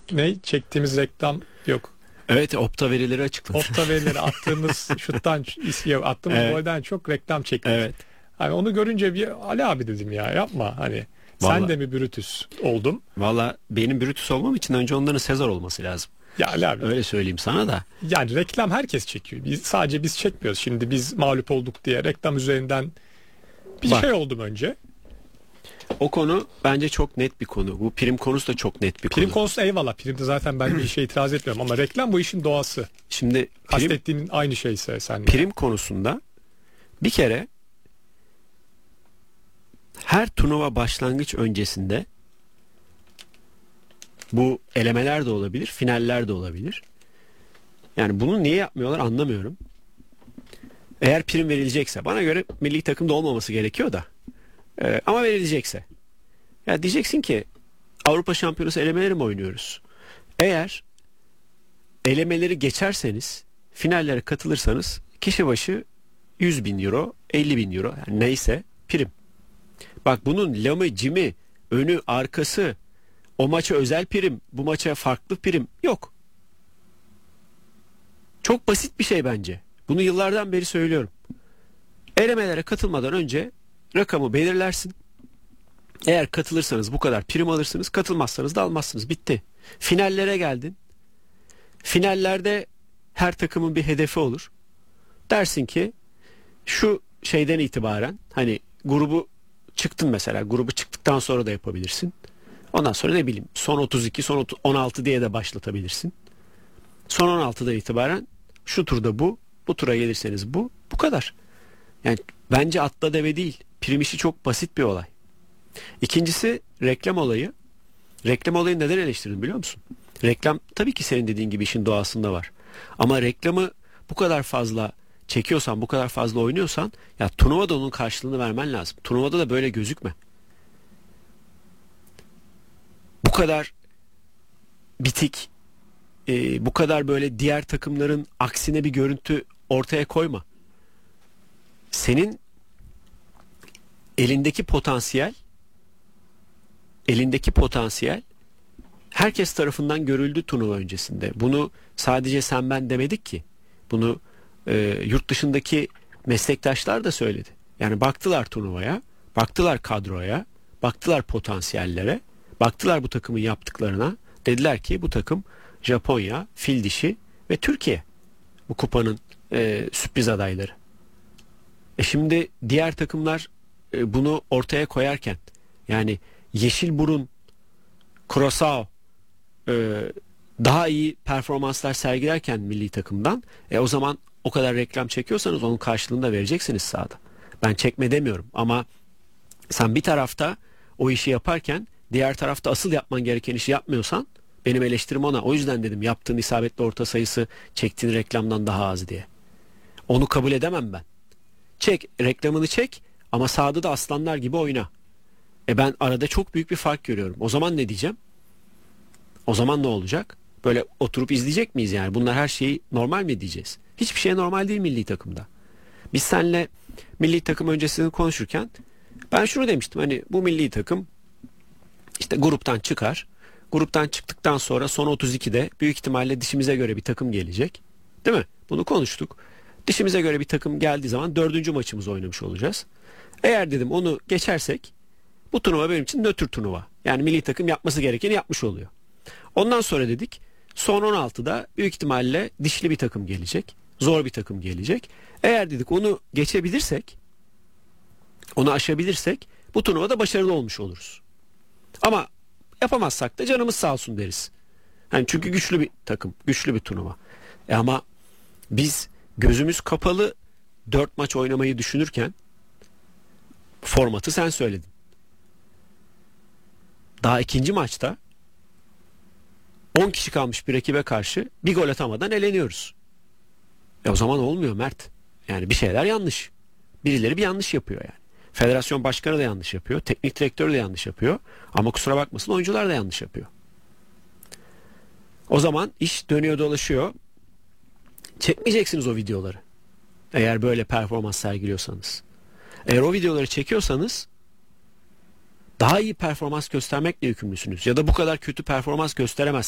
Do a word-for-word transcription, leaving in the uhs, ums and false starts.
ne çektiğimiz reklam yok. Evet, Opta verileri açıkladı. Opta verileri attığımız şuttan attığımız evet. golden çok reklam çektik. Evet. Hani onu görünce bir Ali abi dedim ya yapma hani. Vallahi, sen de mi Brutus oldum? Valla benim Brutus olmam için önce onların Sezar olması lazım. Ya Ali abi. Öyle söyleyeyim sana da. Yani reklam herkes çekiyor. Biz, sadece biz çekmiyoruz. Şimdi biz mağlup olduk diye reklam üzerinden bir Bak, şey oldum önce. O konu bence çok net bir konu. Bu prim konusu da çok net bir prim konu. konusu eyvallah. Primde zaten ben bir şey itiraz etmiyorum ama reklam bu işin doğası. Şimdi prim, kastettiğinin aynı şeyse sen. Prim konusunda bir kere her turnuva başlangıç öncesinde, bu elemeler de olabilir, finaller de olabilir. Yani bunu niye yapmıyorlar anlamıyorum. Eğer prim verilecekse, bana göre milli takımda olmaması gerekiyor da. Ee, ama verilecekse. Ya diyeceksin ki Avrupa Şampiyonası elemeleri mi oynuyoruz? Eğer elemeleri geçerseniz, finallere katılırsanız kişi başı yüz bin euro, elli bin euro, yani neyse prim. Bak bunun lamı, cimi, önü, arkası, o maça özel prim, bu maça farklı prim yok. Çok basit bir şey bence. Bunu yıllardan beri söylüyorum. Elemelere katılmadan önce rakamı belirlersin. Eğer katılırsanız bu kadar prim alırsınız, katılmazsanız da almazsınız. Bitti. Finallere geldin. Finallerde her takımın bir hedefi olur. Dersin ki şu şeyden itibaren, hani grubu çıktın mesela, grubu çıktıktan sonra da yapabilirsin. Ondan sonra ne bileyim son otuz iki, son on altı diye de başlatabilirsin. Son on altıda itibaren şu turda bu, bu tura gelirseniz bu, bu kadar. Yani bence atla deve değil. Prim işi çok basit bir olay. İkincisi reklam olayı. Reklam olayı neden eleştirdim biliyor musun? Reklam tabii ki senin dediğin gibi işin doğasında var. Ama reklamı bu kadar fazla çekiyorsan, bu kadar fazla oynuyorsan, ya turnuvada onun karşılığını vermen lazım. Turnuvada da böyle gözükme. Bu kadar bitik, e, bu kadar böyle diğer takımların aksine bir görüntü ortaya koyma. Senin elindeki potansiyel elindeki potansiyel herkes tarafından görüldü turnuva öncesinde. Bunu sadece sen ben demedik ki. Bunu e, yurt dışındaki meslektaşlar da söyledi. Yani baktılar turnuvaya, baktılar kadroya, baktılar potansiyellere, baktılar bu takımın yaptıklarına. Dediler ki bu takım Japonya, fil dişi ve Türkiye. Bu kupanın e, sürpriz adayları. E şimdi diğer takımlar e, bunu ortaya koyarken, yani Yeşilburun, Curaçao e, daha iyi performanslar sergilerken milli takımdan, e, o zaman o kadar reklam çekiyorsanız onun karşılığını da vereceksiniz sahada. Ben çekme demiyorum ama sen bir tarafta o işi yaparken diğer tarafta asıl yapman gereken işi yapmıyorsan, benim eleştirim ona. O yüzden dedim yaptığın isabetli orta sayısı çektiğin reklamdan daha az diye. Onu kabul edemem ben. Çek, reklamını çek ama sahada da aslanlar gibi oyna. E ben arada çok büyük bir fark görüyorum. O zaman ne diyeceğim? O zaman ne olacak? Böyle oturup izleyecek miyiz yani? Bunlar her şeyi normal mi diyeceğiz? Hiçbir şey normal değil milli takımda. Biz seninle milli takım öncesini konuşurken ben şunu demiştim. Hani bu milli takım işte gruptan çıkar. Gruptan çıktıktan sonra son otuz ikide büyük ihtimalle dişimize göre bir takım gelecek. Değil mi? Bunu konuştuk. Dişimize göre bir takım geldiği zaman dördüncü maçımızı oynamış olacağız. Eğer dedim onu geçersek bu turnuva benim için nötr turnuva. Yani milli takım yapması gerekeni yapmış oluyor. Ondan sonra dedik son on altıda büyük ihtimalle dişli bir takım gelecek. Zor bir takım gelecek. Eğer dedik onu geçebilirsek, onu aşabilirsek bu turnuvada başarılı olmuş oluruz. Ama yapamazsak da canımız sağ olsun deriz. Yani çünkü güçlü bir takım, güçlü bir turnuva. E ama biz gözümüz kapalı dört maç oynamayı düşünürken formatı sen söyledin. Daha ikinci maçta on kişi kalmış bir rakibe karşı bir gol atamadan eleniyoruz. E o zaman olmuyor Mert. Yani bir şeyler yanlış. Birileri bir yanlış yapıyor yani. Federasyon başkanı da yanlış yapıyor. Teknik direktörü de yanlış yapıyor. Ama kusura bakmasın oyuncular da yanlış yapıyor. O zaman iş dönüyor dolaşıyor. Çekmeyeceksiniz o videoları. Eğer böyle performans sergiliyorsanız. Eğer o videoları çekiyorsanız daha iyi performans göstermekle yükümlüsünüz. Ya da bu kadar kötü performans gösteremezsiniz.